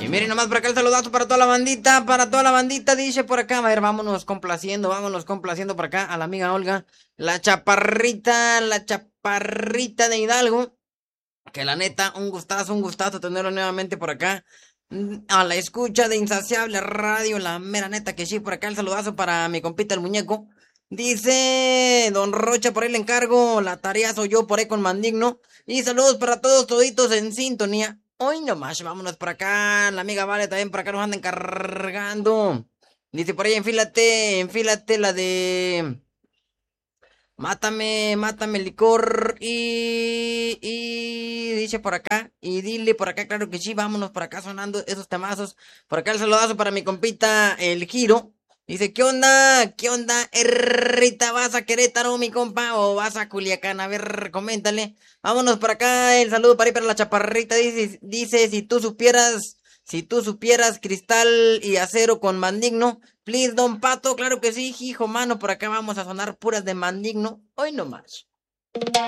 Miren nomás por acá el saludazo para toda la bandita, dice por acá. A ver, vámonos complaciendo por acá a la amiga Olga, la chaparrita de Hidalgo. Que la neta, un gustazo tenerlo nuevamente por acá. A la escucha de Insaciable Radio, la mera neta que sí, por acá el saludazo para mi compita el muñeco. Dice Don Rocha, por ahí le encargo, la tarea soy yo por ahí con Mandigno. Y saludos para todos toditos en sintonía. Hoy nomás, vámonos por acá, la amiga Vale también por acá nos anda encargando. Dice por ahí, enfílate la de... Mátame licor y dice por acá, y dile por acá, claro que sí, vámonos por acá sonando esos temazos. Por acá el saludazo para mi compita, el Giro. Dice, ¿qué onda? ¿Qué onda, Rita? ¿Vas a Querétaro, mi compa? ¿O vas a Culiacán? A ver, coméntale. Vámonos por acá, el saludo para ahí para la chaparrita. Dice, si tú supieras cristal y acero con Mandigno. Please, Don Pato, claro que sí, hijo mano, por acá vamos a sonar puras de Mandigno, hoy nomás.